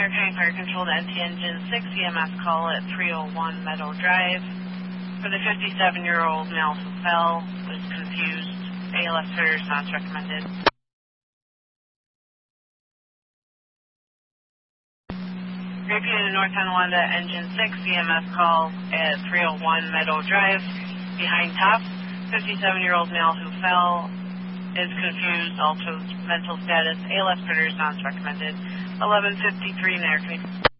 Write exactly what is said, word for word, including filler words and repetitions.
County Fire Control to N T Engine six E M S call at three oh one Meadow Drive for the fifty-seven-year-old male who fell, was confused. A L S Fitter response recommended. Repeated North Tonawanda Engine six E M S call at three oh one Meadow Drive behind top. fifty-seven-year-old male who fell is confused, altered mental status. A L S Fitter response recommended. eleven fifty-three American.